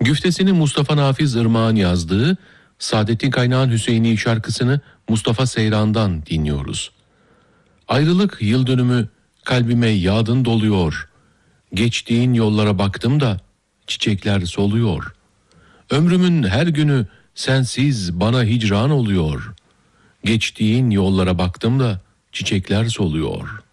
Güftesini Mustafa Nafiz Irmak'ın yazdığı Saadettin Kaynağ'ın Hüseyini şarkısını Mustafa Seyran'dan dinliyoruz. Ayrılık yıl dönümü kalbime yağdın doluyor. Geçtiğin yollara baktım da çiçekler soluyor. Ömrümün her günü sensiz bana hicran oluyor. Geçtiğin yollara baktım da çiçekler soluyor.